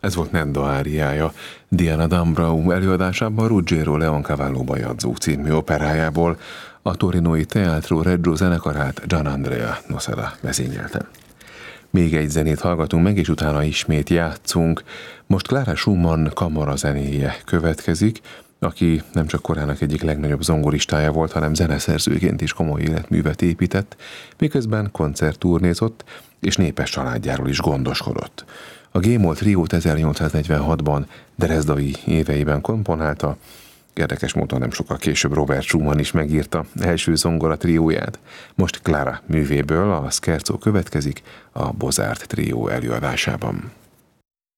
Ez volt Nenda áriája Diana Dambrau előadásában Ruggiero Leoncavallo Bajadzó című operájából, a torinói Teatro Reggio zenekarát Gianandrea Nosala vezényelte. Még egy zenét hallgatunk meg, és utána ismét játszunk. Most Clara Schumann kamarazenéje következik, aki nem csak korának egyik legnagyobb zongoristája volt, hanem zeneszerzőként is komoly életművet épített, miközben koncertturnézott, és népes családjáról is gondoskodott. A G-moll triót 1846-ban Dresdai éveiben komponálta, érdekes módon nem sokkal később Robert Schumann is megírta első zongora trióját. Most Clara művéből a Scherzo következik a Bozart trió előadásában.